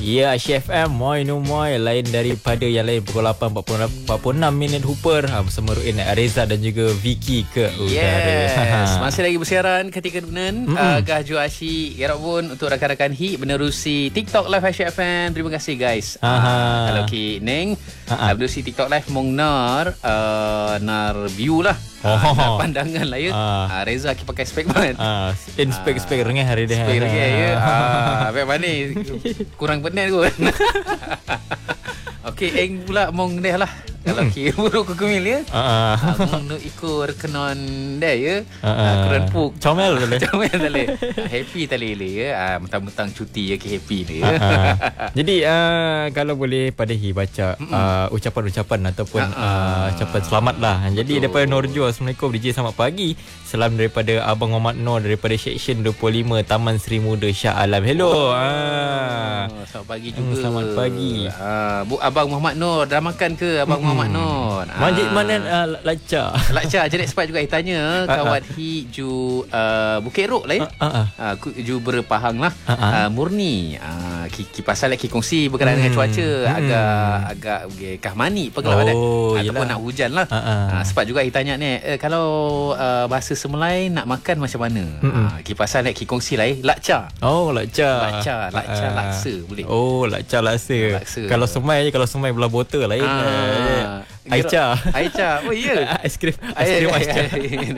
Ya, CFM Moi no Moi, lain daripada yang lain. Pukul 8.46 Hooper bersama Ruin Reza dan juga Vicky ke udara. Yes. Masih lagi bersiaran ketika dunan. Gah Ju Asyik Gerok pun untuk rakan-rakan HIT menerusi TikTok Live CFM. Terima kasih guys. Kalau Ki Neng menerusi TikTok Live mong nar view lah. Pandangan lah ya. Reza Ki pakai spek banget. Spek rengeh hari dia. Spek rengeh ya. Baik mana kurang penat kot. Okey, eng pula mong deh lah. Kalau Ki buruk ke kemil ya. Mong no ikut kenon deh ya. Keron puk. Comel boleh. Comel boleh. Happy tali ya. Mentang-mentang cuti ya Ki happy ni ya. Jadi kalau boleh pada Hi baca ucapan-ucapan ataupun ucapan selamat lah. Jadi daripada Norjo, Assalamualaikum DJ, selamat pagi. Salam daripada Abang Muhammad Nur daripada Seksyen 25 Taman Seri Muda Shah Alam. Hello. Selamat pagi juga. Selamat pagi. Abang Muhammad Nur dah makan ke Abang Muhammad Nur? Masjid mana Laca? Laca jadi sempat juga tanya kawan Hi ju Bukit Rok lah ya. Ju berpahang lah. Murni. Ki pasal lagi kongsi berkenaan dengan cuaca agak kah mani pegelap ada ataupun nak hujan lah. Sempat juga Hi tanya ni kalau bahasa Semelai nak makan macam mana? Ki pasal lagi kongsi lah Laca. Oh, Laca. Laksa boleh. Oh, laksa. Kalau semai belah botol lain. Aicha. Oh iya. Aiskrim Aicha.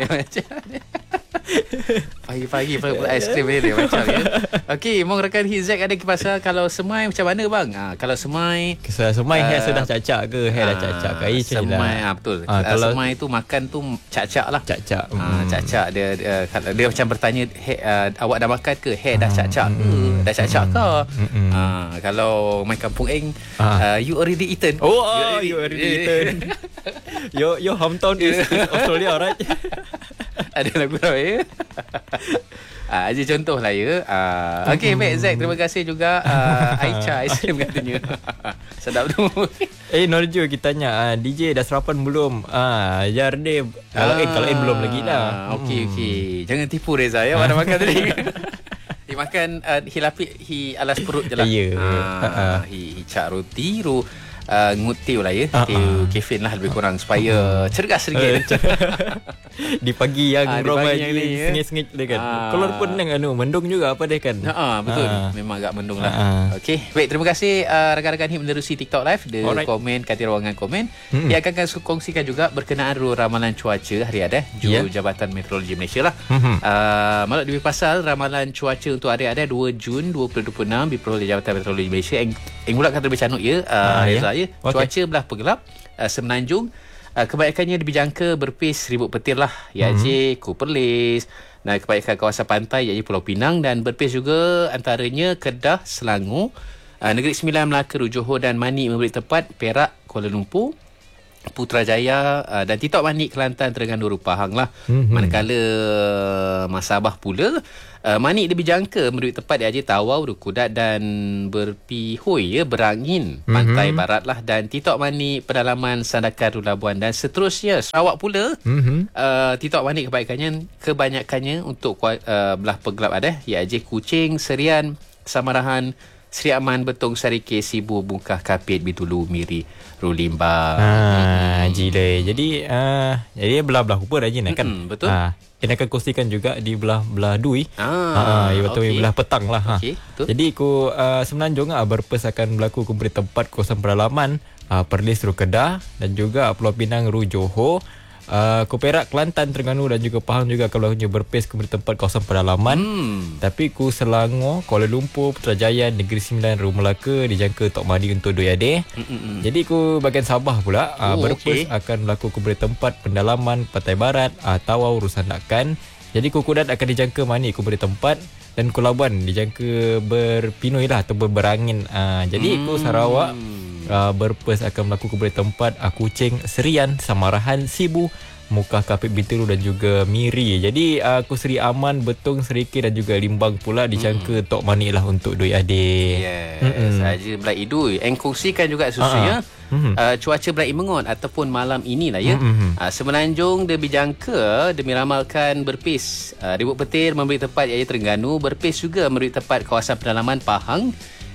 Pagi-pagi aiskrim dia macam ya. Okey, mong rakan Hizek ada kisah kalau semai macam mana bang? Kalau semai hair sudah cacak ke? Hair dah cacak ke? Semai betul. Kalau semai tu makan tu cacak lah. Cacak dia macam bertanya awak dah makan ke? Hair dah cacak ke? Dah cacak ke? Kalau main kampung eng you already eaten. You already eaten. Your hometown is Australia, right? Ada lagu tau ya. Aja contoh lah ya. Okey, baik Zack, terima kasih juga. Aicha Aisyam katanya. Sedap tu. Norjo kita tanya DJ dah sarapan belum? Jar dia kalau belum lagi lah. Okey. Jangan tipu Reza ya. Mana makan tadi? Hi makan hi alas perut je lah. Hi cak roti ngutiu lah ya. Kefin lah lebih kurang supaya cergas sedikit. Di pagi yang ramai sengit-sengit dia kan. Keluar pun mendung juga apa dia kan. Betul. Memang agak mendung lah. Okey, baik, terima kasih rakan-rakan HIT menerusi TikTok Live. Dia komen kat ruangan komen. Dia akan kongsikan juga berkenaan ramalan cuaca hari ada Jabatan Meteorologi Malaysia lah. Malah lebih pasal ramalan cuaca untuk hari ada 2 Jun 2026 diperoleh Jabatan Meteorologi Malaysia. Eng mula kata lebih canuk ya. Cuaca belah pergelap Semenanjung kebanyakannya dijangka berpis ribut petir lah iaitu Kuala Perlis dan kebanyakan kawasan pantai iaitu Pulau Pinang, dan berpis juga antaranya Kedah, Selangor, Negeri Sembilan, Melaka, Johor dan Mani memberi tempat Perak, Kuala Lumpur, Putrajaya dan Titok Manik, Kelantan, Terengganu, Pahang lah. Manakala Masabah pula Manik lebih jangka memberi tempat di Aceh, Tawau, Kudat dan berpihoi berangin pantai barat lah, dan Titok Manik, pedalaman Sandakan, Labuan dan seterusnya. Sarawak pula Titok Manik kebanyakannya untuk belah pergelap ada iaitu Kuching, Serian, Samarahan, Seri Aman, Betong, Sarike, Sibu, Bungkah, Kapit, Bitulu, Miri, Rulimba. Jilai. Jadi belah-belah Hooper aja kan. Betul. Ini akan kongsikan juga di belah Dui. Belah petang lah. Jadi Semenanjung berpes akan berlaku kumpul tempat kawasan pedalaman Perlis, Kedah dan juga Pulau Pinang, Johor, Perak, Kelantan, Terengganu dan juga Pahang juga kalau berpes kumpul tempat kawasan pedalaman. Tapi Selangor, Kuala Lumpur, Putrajaya, Negeri Sembilan, Melaka dijangka Tok Madi untuk Doi Ade. Jadi bahagian Sabah pula berpes akan berlaku kumpul tempat pendalaman Pantai Barat, Tawau, Rusandakan. Jadi Kudat akan dijangka Mani kumpul tempat, dan Kulabuan dijangka berpinoi lah atau berangin. Jadi Sarawak berpes akan berlaku kumpul tempat Kuching, Serian, Samarahan, Sibu, Mukah, Kapit, Bintulu dan juga Miri. Jadi Seri Aman, Betong, Serike dan juga Limbang pula dijangka Tok Manik lah untuk Doi Adik. Saja belah idui. Kongsikan juga susunya cuaca belah Imengon ataupun malam inilah ya. Semenanjung dia dijangka demi ramalkan berpis ribut petir memberi tempat iaitu Terengganu, berpis juga memberi tempat kawasan pedalaman Pahang,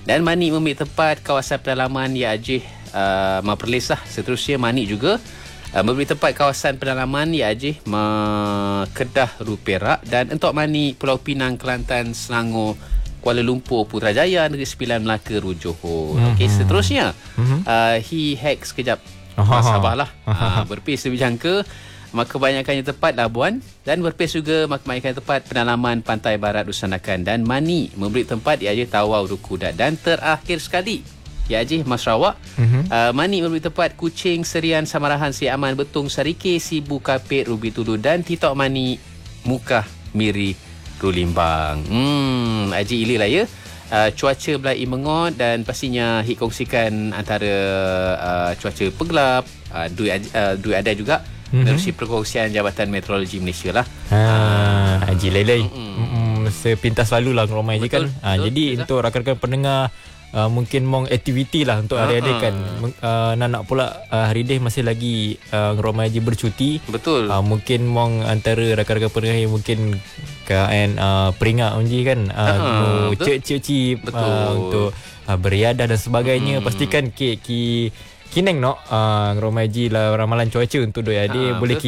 Dan Manik memilih tempat kawasan pedalaman Yajih Perlis lah. Seterusnya Manik juga memberi tempat kawasan pedalaman Yajih Kedah Perak, dan Entok Manik Pulau Pinang Kelantan Selangor Kuala Lumpur Putrajaya Negeri Sembilan Melaka Johor. Okey, seterusnya he hack sekejap Sabah lah. Berpis lebih jangka, maka kebanyakannya tepat Labuan, dan berpis juga maka kebanyakannya tepat pedalaman pantai barat Usanakan. Dan Manik memberi tempat Yajih Tawau Rukudat. Dan terakhir sekali Yajih Sarawak, Manik memberi tempat Kuching Serian Samarahan Si Aman Betung Sarike Sibu Kapit Rubi Tulu, dan Titok Manik Mukah Miri Rulimbang. Haji Ili lah ya. Cuaca belai mengot, dan pastinya hit kongsikan antara cuaca pegelap, dui ada juga menerusi perkongsian Jabatan Meteorologi Malaysia lah. Haji Lailai sepintas lalu lah Romai je kan. Jadi untuk rakan-rakan pendengar, mungkin mong aktiviti lah untuk adik-adik kan. Nak pula hari ni masih lagi Romai je bercuti. Betul. Mungkin mong antara rakan-rakan pendengar yang mungkin kan peringat unji kan, cik-cik untuk beriadah dan sebagainya. Pastikan kineng no Romai je lah ramalan cuaca untuk doi adik. Boleh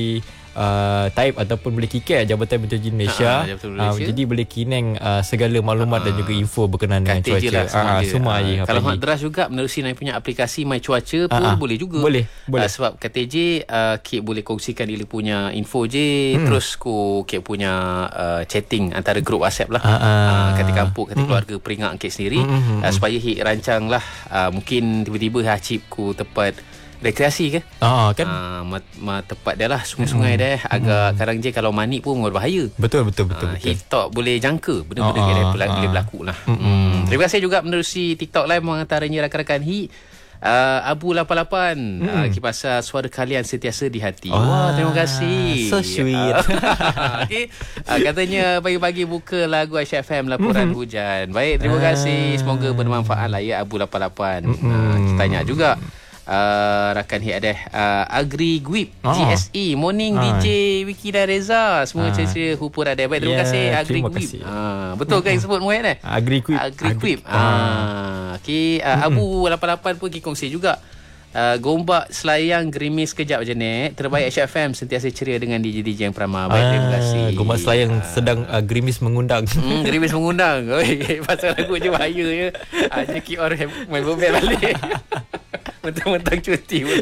type ataupun boleh kikir Jabatan Meteorologi Malaysia. Jadi boleh kineng segala maklumat dan juga info berkenaan dengan cuaca. Semua je. Kalau hak deras juga menerusi naik punya aplikasi My Cuaca pun boleh juga. Boleh. Sebab KTJ Kik boleh kongsikan dia punya info je. Terus Kik punya chatting antara grup WhatsApp lah. Kata kampung, kata keluarga peringat Kik sendiri, supaya Kik rancang lah. Mungkin tiba-tiba Hacip ku tepat rekreasi ke? Kan? Tepat dia lah, sungai-sungai dia. Agak kadang je kalau Manik pun berbahaya. Betul. TikTok boleh jangka benda-benda boleh berlaku lah. Terima kasih juga menerusi TikTok Live mengantaranya rakan-rakan Abu 88 pasal suara kalian sentiasa di hati. Terima kasih. So sweet. Okay. Katanya pagi-pagi buka lagu Aisyah FM laporan hujan. Baik, terima kasih. Semoga bermanfaat lah ya Abu 88. Kita tanya juga rakan ada Agri Gwip GSE Morning DJ Wiki dan Reza, semua cerita hupur ada. Baik, terima kasih Agri Gwip. Betul kan sebut muat Agri Gwip. Okey, Abu 88 pun kongsi juga. Gombak selayang gerimis kejap je Nek. Terbaik Aisyah FM sentiasa ceria dengan DJ yang prama. Baik, terima kasih. Gombak selayang sedang gerimis mengundang. Gerimis mengundang. Pasal lagu je bahaya ya. Jadi keep orang main bobel balik. Mentang-mentang cuti pun.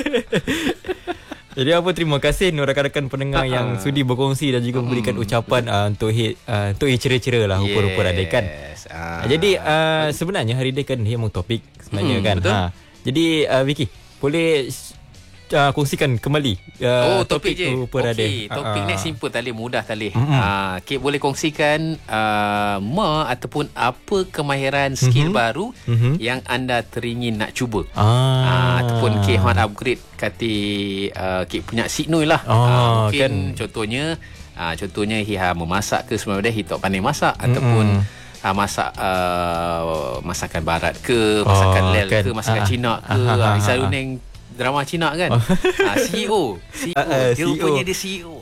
Jadi terima kasih rakan-rakan pendengar yang sudi berkongsi dan juga memberikan ucapan untuk ceria-ceria lah rupa-rupa adik kan. Jadi sebenarnya hari ni kan dia memang topik sebenarnya kan. Jadi Vicky boleh kongsikan kembali topik je. Okey, topik ni simple tali, mudah tali. Kik boleh kongsikan ataupun apa kemahiran skill baru yang anda teringin nak cuba. Ataupun Kik nak upgrade kata Kik punya signal lah. Mungkin kan? Contohnya Hiha memasak ke sebenarnya Hitok pandai masak, ataupun masak masakan barat ke, masakan lel ke, masakan Cina ke. Selalu neng drama Cina kan. CEO dia rupanya dia CEO.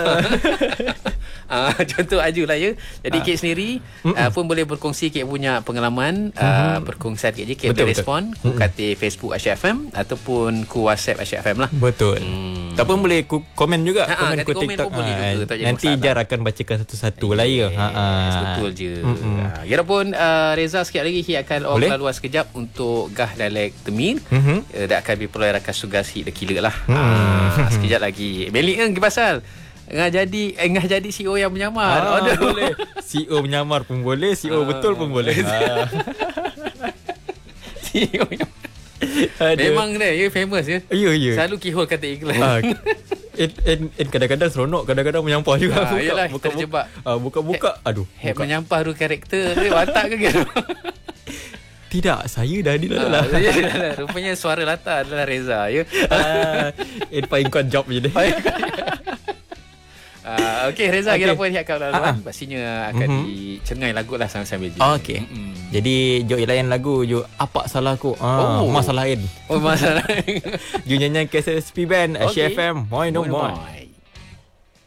Contoh Aju lah ya. Jadi Kik sendiri pun boleh berkongsi Kik punya pengalaman, perkongsian Kik je. Kik boleh respon ku kata Facebook Aisyah FM ataupun ku WhatsApp Aisyah FM lah. Betul. Ataupun boleh ku komen juga, komen ku TikTok. Nanti Jar akan bacakan satu-satu lah ya. Betul je. Ya pun Reza sikit lagi Kik akan laluan sekejap untuk Gah Dialek Temir. Dah akan diperoleh rakan tugas Kik kila lah. Sekejap lagi. Belik kan pasal Ngah jadi CEO yang menyamar. Boleh. CEO menyamar pun boleh, CEO betul pun boleh. CEO memang dia famous ya. Ya. Selalu keyhole kata iklan. Kadang-kadang seronok, kadang-kadang menyampah juga. Buka-buka. Aduh. Menyampah tu karakter dia watak ke gitu. Tidak, saya dah di dalam. Rupanya suara latar adalah Reza ya. Paling kau job je dia. Okey Reza, kira apa yang akan laluan? Pastinya akan dicengai lagu lah sambil-sambil je. Okey. Jadi jo layan lagu jo apa salah aku? Masalah lain. Masalah lain. Jo nyanyi KSP Band, Aisyah FM. Moi no moi.